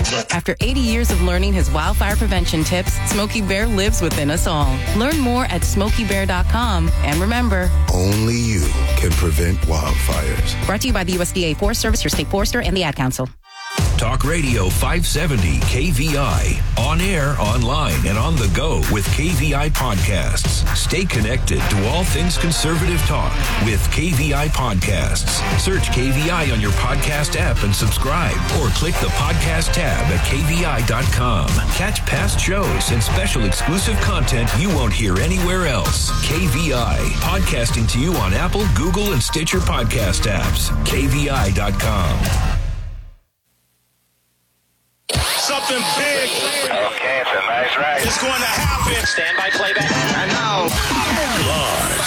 After 80 years of learning his wildfire prevention tips, Smokey Bear lives within us all. Learn more at SmokeyBear.com. And remember, only you can prevent wildfires. Brought to you by the USDA Forest Service, your state forester, and the Ad Council. Talk Radio 570 KVI. On air, online, and on the go with KVI Podcasts. Stay connected to all things conservative talk with KVI Podcasts. Search KVI on your podcast app and subscribe, or click the podcast tab at KVI.com. Catch past shows and special exclusive content you won't hear anywhere else. KVI. Podcasting to you on Apple, Google, and Stitcher podcast apps. KVI.com. Something big. Okay, it's a nice ride. It's going to happen. Stand by playback. And now, Lars.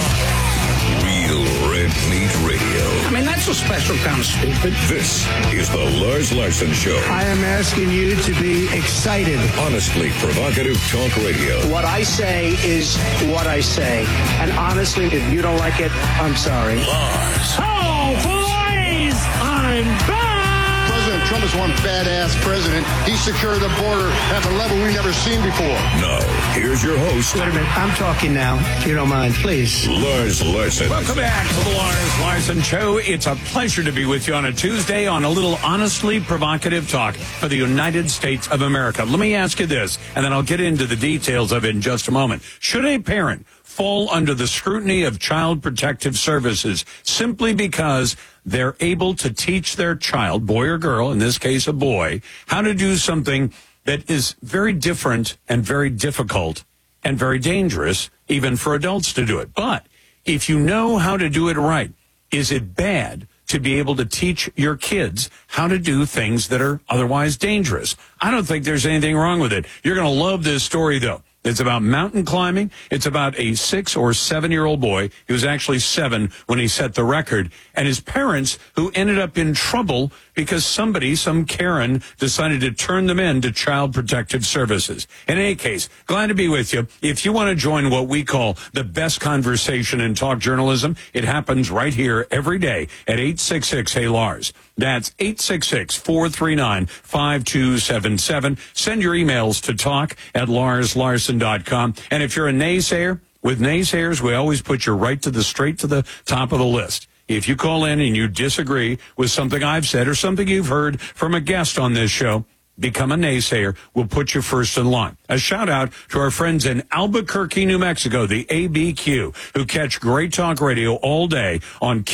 Real Red Meat Radio. I mean, that's a special kind of stupid. This is the Lars Larson Show. I am asking you to be excited. Honestly provocative talk radio. What I say is what I say. And honestly, if you don't like it, I'm sorry. Lars. Oh, boys! I'm back! President Trump is one badass president. He secured the border at a level we've never seen before. Now, here's your host. Wait a minute. I'm talking now, if you don't mind, please. Lars Larson. Welcome back to the Lars Larson Show. It's a pleasure to be with you on a Tuesday on a little honestly provocative talk for the United States of America. Let me ask you this, and then I'll get into the details of it in just a moment. Should a parent fall under the scrutiny of Child Protective Services simply because they're able to teach their child, boy or girl, in this case a boy, how to do something that is very different and very difficult and very dangerous, even for adults to do it? But if you know how to do it right, is it bad to be able to teach your kids how to do things that are otherwise dangerous? I don't think there's anything wrong with it. You're going to love this story, though. It's about mountain climbing. It's about a 6 or 7-year-old boy. He was actually 7 when he set the record. And his parents, who ended up in trouble because somebody, some Karen, decided to turn them in to Child Protective Services. In any case, glad to be with you. If you want to join what we call the best conversation in talk journalism, it happens right here every day at 866-HEY-LARS. That's 866-439-5277. Send your emails to talk@LarsLarson.com. And if you're a naysayer, with naysayers, we always put you straight to the top of the list. If you call in and you disagree with something I've said or something you've heard from a guest on this show, become a naysayer. We'll put you first in line. A shout out to our friends in Albuquerque, New Mexico, the ABQ, who catch great talk radio all day on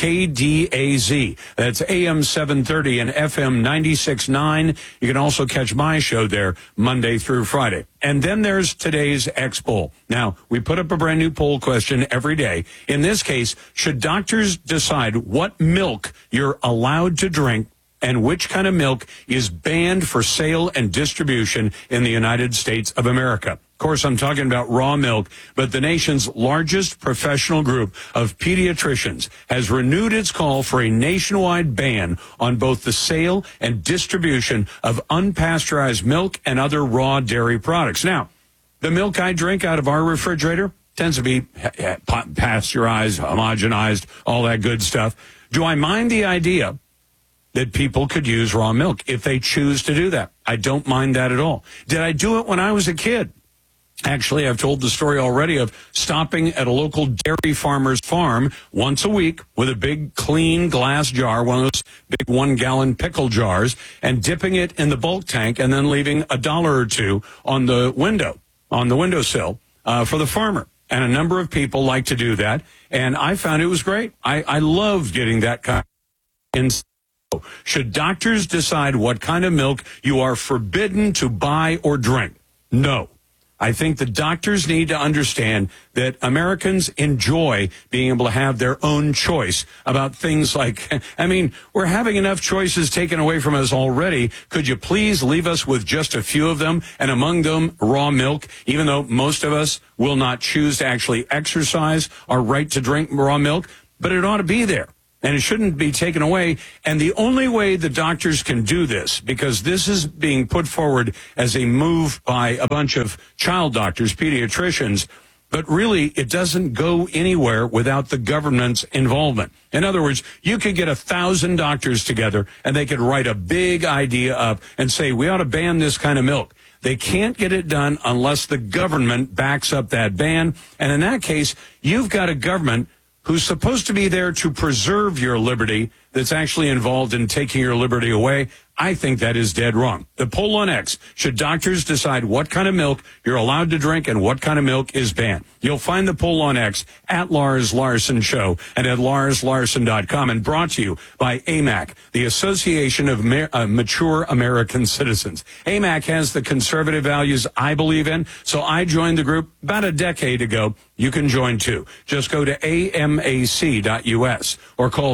KDAZ. That's AM 730 and FM 96.9. You can also catch my show there Monday through Friday. And then there's today's X poll. Now, we put up a brand new poll question every day. In this case, should doctors decide what milk you're allowed to drink and which kind of milk is banned for sale and distribution in the United States of America? Of course, I'm talking about raw milk, but the nation's largest professional group of pediatricians has renewed its call for a nationwide ban on both the sale and distribution of unpasteurized milk and other raw dairy products. Now, the milk I drink out of our refrigerator tends to be pasteurized, homogenized, all that good stuff. Do I mind the idea that people could use raw milk if they choose to do that? I don't mind that at all. Did I do it when I was a kid? Actually, I've told the story already of stopping at a local dairy farmer's farm once a week with a big clean glass jar, one of those big 1-gallon pickle jars, and dipping it in the bulk tank and then leaving $1 or $2 on the windowsill for the farmer. And a number of people like to do that, and I found it was great. I love getting that kind of. Should doctors decide what kind of milk you are forbidden to buy or drink? No. I think the doctors need to understand that Americans enjoy being able to have their own choice about things like, I mean, we're having enough choices taken away from us already. Could you please leave us with just a few of them, and among them raw milk, even though most of us will not choose to actually exercise our right to drink raw milk, but it ought to be there. And it shouldn't be taken away. And the only way the doctors can do this, because this is being put forward as a move by a bunch of child doctors, pediatricians, But really, it doesn't go anywhere without the government's involvement. In other words, you could get 1,000 doctors together and they could write a big idea up and say, we ought to ban this kind of milk. They can't get it done unless the government backs up that ban. And in that case, you've got a government who's supposed to be there to preserve your liberty that's actually involved in taking your liberty away. I think that is dead wrong. The poll on X, should doctors decide what kind of milk you're allowed to drink and what kind of milk is banned? You'll find the poll on X at Lars Larson Show and at LarsLarson.com, and brought to you by AMAC, the Association of Mature American Citizens. AMAC has the conservative values I believe in, so I joined the group about a decade ago. You can join too. Just go to amac.us or call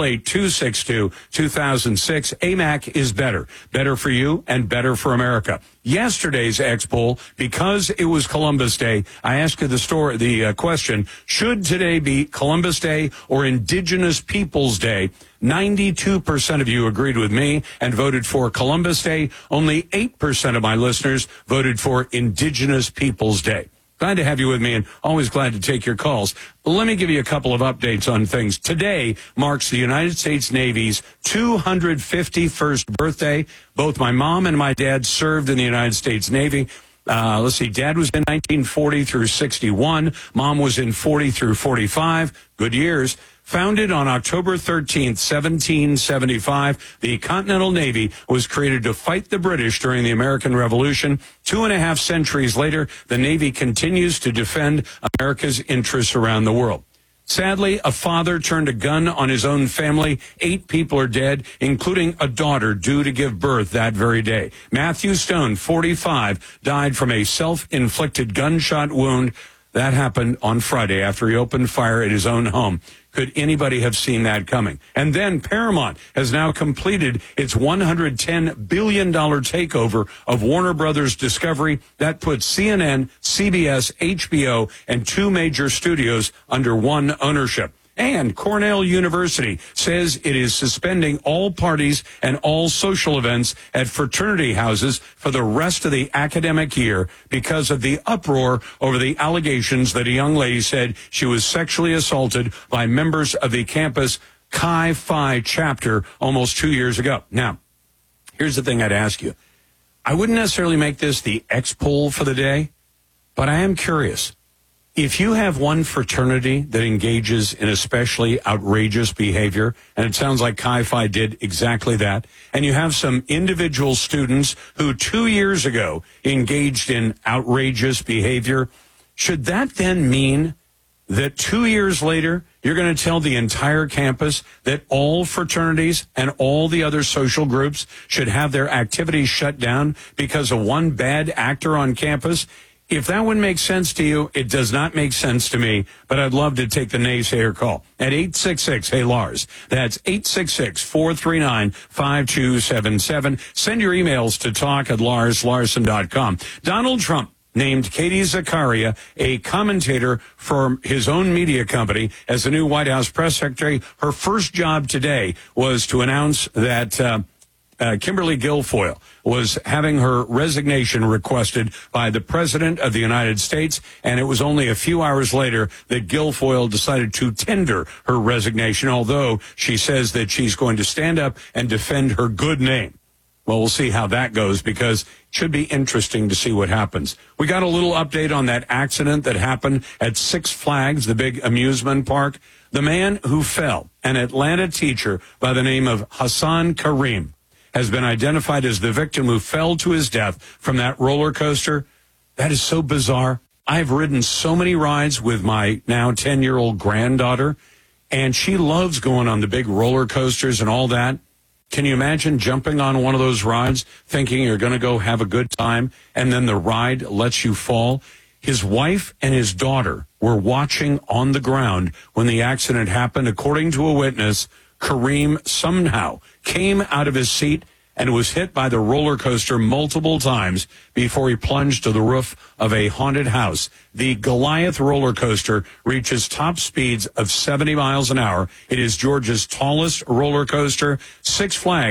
888-262-2006. AMAC is better. Better for you and better for America. Yesterday's X poll, because it was Columbus Day, I asked you the question, should today be Columbus Day or Indigenous Peoples Day? 92% of you agreed with me and voted for Columbus Day. Only 8% of my listeners voted for Indigenous Peoples Day. Glad to have you with me and always glad to take your calls. Let me give you a couple of updates on things. Today marks the United States Navy's 251st birthday. Both my mom and my dad served in the United States Navy. Let's see, Dad was in 1940 through 61. Mom was in 40 through 45. Good years. Founded on October 13th, 1775, the Continental Navy was created to fight the British during the American Revolution. 2.5 centuries later, the Navy continues to defend America's interests around the world. Sadly, a father turned a gun on his own family. 8 people are dead, including a daughter due to give birth that very day. Matthew Stone, 45, died from a self-inflicted gunshot wound. That happened on Friday after he opened fire at his own home. Could anybody have seen that coming? And then Paramount has now completed its $110 billion takeover of Warner Brothers Discovery. That puts CNN, CBS, HBO, and 2 major studios under one ownership. And Cornell University says it is suspending all parties and all social events at fraternity houses for the rest of the academic year because of the uproar over the allegations that a young lady said she was sexually assaulted by members of the campus Chi Phi chapter almost 2 years ago. Now, here's the thing I'd ask you. I wouldn't necessarily make this the X poll for the day, but I am curious. If you have one fraternity that engages in especially outrageous behavior, and it sounds like Chi Phi did exactly that, and you have some individual students who 2 years ago engaged in outrageous behavior, should that then mean that 2 years later, you're going to tell the entire campus that all fraternities and all the other social groups should have their activities shut down because of one bad actor on campus? If that would make sense to you, it does not make sense to me, but I'd love to take the naysayer call at 866-HEY-LARS. That's 866-439-5277. Send your emails to talk@LarsLarson.com. Donald Trump named Katie Zakaria a commentator for his own media company as the new White House press secretary. Her first job today was to announce that Kimberly Guilfoyle was having her resignation requested by the President of the United States, and it was only a few hours later that Guilfoyle decided to tender her resignation, although she says that she's going to stand up and defend her good name. Well, we'll see how that goes, because it should be interesting to see what happens. We got a little update on that accident that happened at Six Flags, the big amusement park. The man who fell, an Atlanta teacher by the name of Hassan Kareem, has been identified as the victim who fell to his death from that roller coaster. That is so bizarre. I've ridden so many rides with my now 10-year-old granddaughter, and she loves going on the big roller coasters and all that. Can you imagine jumping on one of those rides, thinking you're going to go have a good time, and then the ride lets you fall? His wife and his daughter were watching on the ground when the accident happened. According to a witness, Kareem somehow came out of his seat and was hit by the roller coaster multiple times before he plunged to the roof of a haunted house. The Goliath roller coaster reaches top speeds of 70 miles an hour. It is Georgia's tallest roller coaster. Six Flags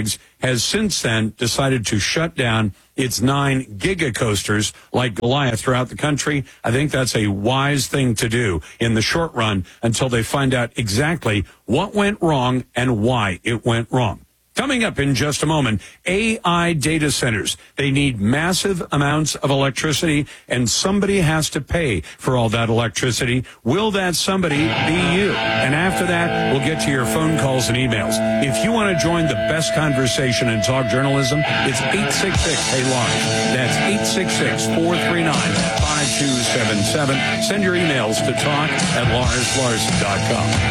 has since then decided to shut down its 9 gigacoasters like Goliath throughout the country. I think that's a wise thing to do in the short run until they find out exactly what went wrong and why it went wrong. Coming up in just a moment, AI data centers. They need massive amounts of electricity, and somebody has to pay for all that electricity. Will that somebody be you? And after that, we'll get to your phone calls and emails. If you want to join the best conversation in talk journalism, it's 866-HEY-LARS. That's 866-439-5277. Send your emails to talk@LarsLarson.com.